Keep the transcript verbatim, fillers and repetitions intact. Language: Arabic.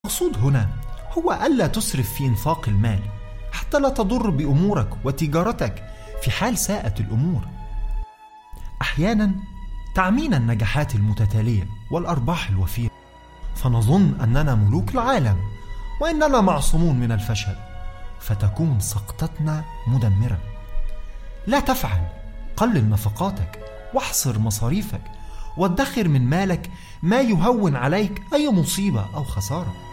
المقصود هنا هو ألا تسرف في إنفاق المال حتى لا تضر بأمورك وتجارتك في حال ساءت الأمور. أحيانا تعمينا النجاحات المتتالية والأرباح الوفيرة فنظن أننا ملوك العالم وإننا معصومون من الفشل، فتكون سقطتنا مدمرة. لا تفعل، قلل نفقاتك واحصر مصاريفك وادخر من مالك ما يهون عليك أي مصيبة أو خسارة.